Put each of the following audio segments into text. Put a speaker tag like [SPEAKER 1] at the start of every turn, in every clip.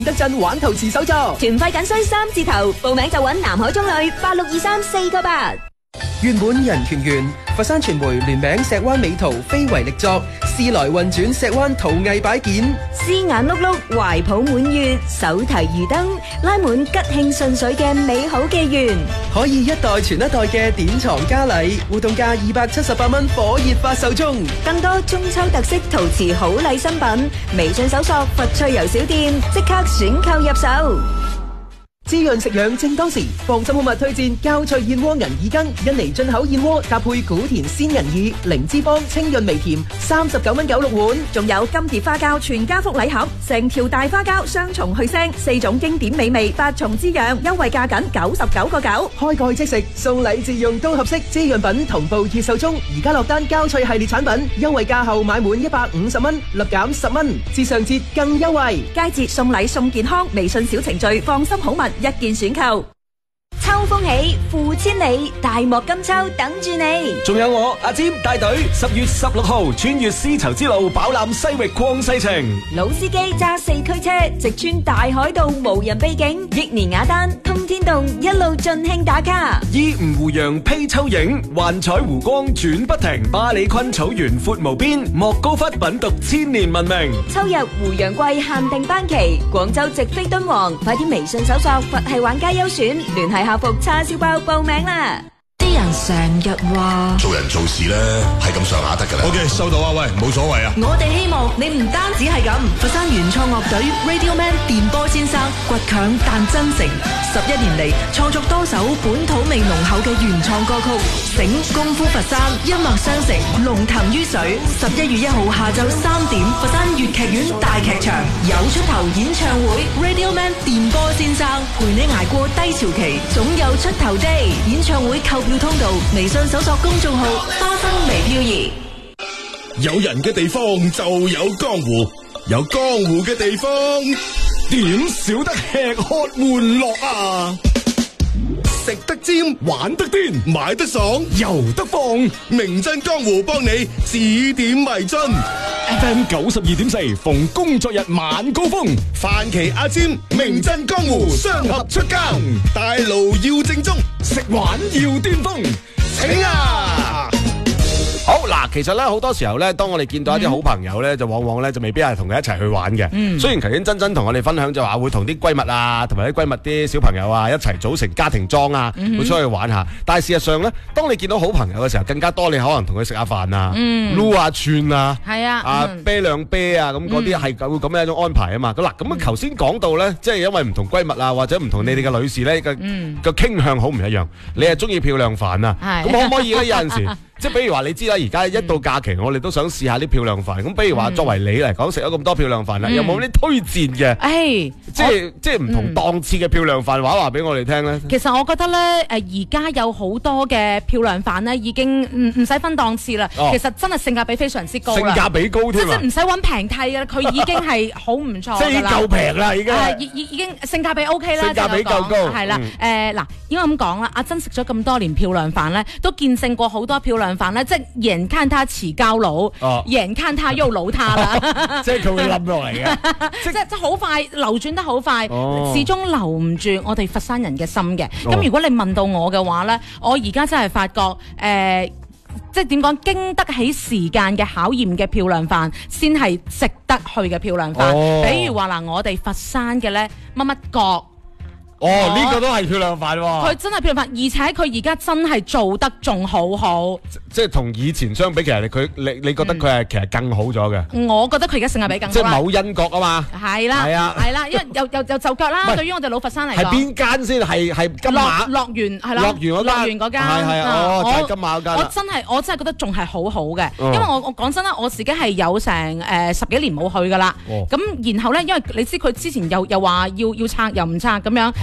[SPEAKER 1] 德鎮玩陶瓷手作，
[SPEAKER 2] 團費僅需3字頭，報名就揾南海中旅8623-498。
[SPEAKER 1] 原本人團圓，佛山傳媒聯名石灣美陶非遺力作，時來運轉石灣陶藝擺件，
[SPEAKER 2] 絲眼碌碌，懷抱滿月，手提魚燈，拉滿吉慶順水嘅美好紀元，
[SPEAKER 1] 可以一代傳一代嘅典藏嘉禮，活動價278蚊，火熱發售中。
[SPEAKER 2] 更多中秋特色陶瓷好禮新品，微信搜索佛趣遊小店，即刻選購入手。
[SPEAKER 1] 滋潤食養正當時，放心好物推薦膠脆燕窩銀耳羹，印尼進口燕窩搭配古田鮮銀耳，零脂肪清潤微甜，39.96蚊碗。
[SPEAKER 2] 仲有金蝶花膠全家福禮盒，成條大花膠雙重去腥，4種經典美味，8重滋養，優惠價僅99.9。
[SPEAKER 1] 開蓋即食，送禮自用都合適。滋潤品同步熱售中，而家落單膠脆系列產品，優惠價後買滿150蚊，立減10蚊，至上節更優惠。
[SPEAKER 2] 佳節送禮送健康，微信小程序放心好物一件選購。秋風起，富千里，大漠金秋等住你。
[SPEAKER 3] 仲有我阿占帶隊10月16號穿越絲綢之路，飽覽西域曠世情。
[SPEAKER 2] 老司機揸4驅車，直穿大海道無人秘境，益年雅丹通天洞一路盡興打卡。
[SPEAKER 3] 依吳湖洋披秋影，幻彩湖光轉不停。巴里坤草原闊無邊，莫高窟品讀千年文明。
[SPEAKER 2] 秋日湖洋季限定班期，廣州直飛敦煌，快啲微信搜索佛系玩家優選，聯繫客服叉燒包報名啦！
[SPEAKER 4] 啲人成日話
[SPEAKER 5] 做人做事咧係咁上下得㗎啦。OK， 收到啊，喂，冇所謂啊。
[SPEAKER 4] 我哋希望你唔單止係咁，佛山原創樂隊 Radio Man 電波先生倔強但真誠，11年嚟創作多首本土味濃厚嘅原創歌曲，醒功夫佛山，音樂相承，龍騰於水。11月1號下晝3點，佛山粵劇院大劇場有出頭演唱會 Radio Man 電波先生陪你捱過低潮期，總有出頭 day。演唱會購票通道，微信搜索公眾號花生微漂移。
[SPEAKER 5] 有人嘅地方就有江湖，有江湖嘅地方點少得吃喝玩樂啊！食得尖，玩得癲，買得爽，遊得放，名震江湖幫你指點迷津。FM 92.4，逢工作日晚高峰，范琪阿尖，名震江湖，雙合出更，大路要正宗，食玩要巔峰，請啊！
[SPEAKER 6] 好嗱，其實咧好多時候咧，當我哋見到一啲好朋友咧，就往往咧就未必係同佢一齊去玩嘅。雖然頭先珍同我哋分享就話會同啲閨蜜啊，同埋啲閨蜜啲小朋友啊一齊組成家庭莊啊，會出去玩下。但係事實上咧，當你見到好朋友嘅時候，更加多你可能同佢食下飯啊，撈下串啊，係啊，啤兩啤啊，咁嗰啲係會咁樣一種安排啊嘛。咁嗱，咁啊頭先講到咧，即係因為唔同閨蜜啊，或者唔同你哋嘅女士咧個傾向好唔一樣。你係中意漂亮飯啊，咁可唔可以咧有陣時？即係比如話，你知啦，而家一到假期，我哋都想試下啲漂亮飯。咁比如話，作為你嚟講，食咗咁多漂亮飯啦，有冇啲推薦嘅？即係唔同檔次嘅漂亮飯話俾我哋聽咧。
[SPEAKER 7] 其實我覺得咧，而家有好多嘅漂亮飯咧，已經唔使分檔次啦。其實真係性價比非常之高啦。
[SPEAKER 6] 性價比高添啊！
[SPEAKER 7] 即係唔使揾平替嘅，佢已經係好唔錯㗎啦。
[SPEAKER 6] 即係已經夠平啦，已經。
[SPEAKER 7] 已經性價比 OK 啦。
[SPEAKER 6] 性價比夠高。
[SPEAKER 7] 係啦，嗱，應該咁講啦。阿珍食咗咁多年漂亮飯咧，都見證過好多漂亮飯咧，即係眼看他遲交佬，眼看他又老他啦。
[SPEAKER 6] 即係佢會冧落嚟嘅，
[SPEAKER 7] 即係好快流轉得好快，始終留唔住我哋佛山人嘅心嘅。咁如果你問到我嘅話咧，我而家真係發覺即係點講，經得起時間嘅考驗嘅漂亮飯，先係值得去嘅漂亮飯。比如話嗱，我哋佛山嘅咧乜乜角。
[SPEAKER 6] 呢個都係漂亮飯喎。
[SPEAKER 7] 佢真係漂亮飯，而且佢而家真係做得仲好好。
[SPEAKER 6] 即係同以前相比，其實你覺得佢係其實更好咗嘅。
[SPEAKER 7] 我覺得佢而家性價比更高。
[SPEAKER 6] 即係某因角啊嘛。係啦，
[SPEAKER 7] 因為又就腳啦。對於我哋老佛山嚟講。係
[SPEAKER 6] 邊間先？係金馬。
[SPEAKER 7] 樂園係啦。
[SPEAKER 6] 樂園嗰間。係就係金馬嗰間。
[SPEAKER 7] 我真係覺得仲係好好嘅，因為我講真啦，我自己係有成10幾年冇去㗎啦。咁然後咧，因為你知佢之前又話要拆又唔拆咁樣。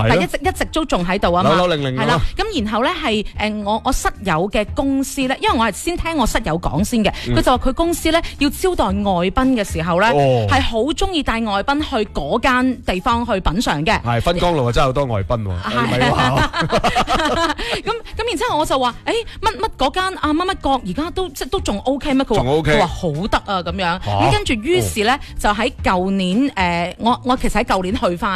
[SPEAKER 6] 係咯
[SPEAKER 7] 一直都仲喺度啊嘛，
[SPEAKER 6] 扭扭擰擰
[SPEAKER 7] 係啦。咁然後咧係我室友嘅公司咧，因為我係先聽我室友講先嘅，佢就話佢公司咧要招待外賓嘅時候咧，係好中意帶外賓去嗰間地方去品嚐嘅。
[SPEAKER 6] 係芬江路啊，真係好多外賓喎，你咪話
[SPEAKER 7] 咁然之後我就話，乜嗰間啊乜國而家都仲 OK 咩？
[SPEAKER 6] 仲 OK
[SPEAKER 7] 佢話好得啊咁樣。咁跟住於是咧就喺舊年我其實喺舊年去翻。